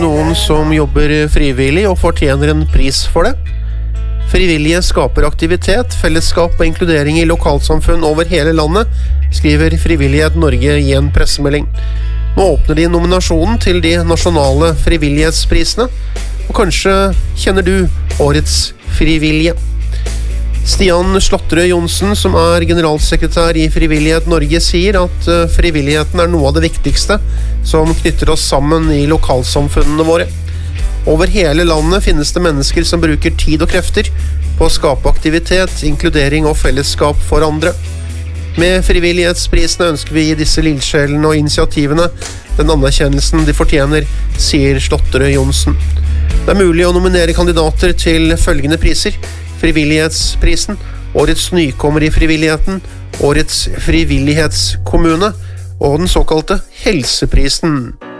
noen som jobber frivillig og fortjener en pris for det. Frivillige skaper aktivitet, fellesskap og inkludering i lokalsamfunn over hele landet, skriver Frivillighet Norge i en pressemelding. Nå åpner de nominasjonen til de nasjonale frivillighetsprisene, og kanskje kjenner du årets frivillige. Stian Slåtterød Johnsen, som generalsekretær i Frivillighet Norge, sier at frivilligheten noe av det viktigste som knytter oss sammen i lokalsamfunnene våre. Over hele landet finnes det mennesker som bruker tid og krefter på å skape aktivitet, inkludering og fellesskap for andre. Med frivillighetsprisene ønsker vi å gi disse lillsjelene og initiativene den anerkjennelsen de fortjener, sier Slåtterød Johnsen. Det mulig å nominere kandidater til følgende priser: Frivillighetsprisen, Årets nykommer i frivilligheten, Årets frivillighetskommune og den såkalte Helseprisen.